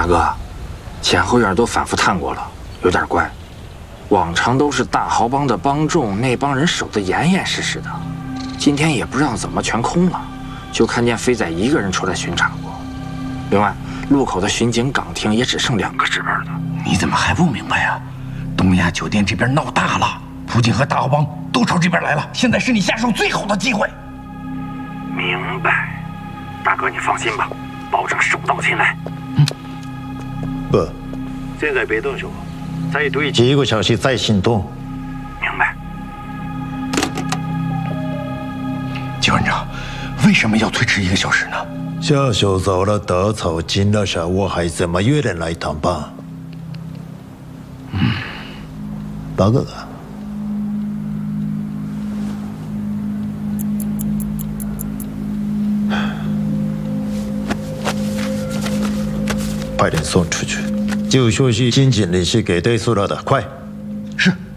大哥，前后院都反复探过了，有点怪。往常都是大豪帮的帮众，那帮人守得严严实实的，今天也不知道怎么全空了，就看见飞仔一个人出来巡查过。另外，路口的巡警岗亭也只剩2个值班的。 你怎么还不明白呀？东亚酒店这边闹大了，朴槿和大豪帮都朝这边来了，现在是你下手最好的机会。 明白，大哥你放心吧，保证手到擒来。 不， 现在别动手，再堆几个小时再行动。 明白。 季馆长，为什么要推迟1个小时呢？ 下手走了，得草惊了蛇，我还怎么约人来谈判？报告。派人送出去，就说是金井林是给对苏了的，快。 是。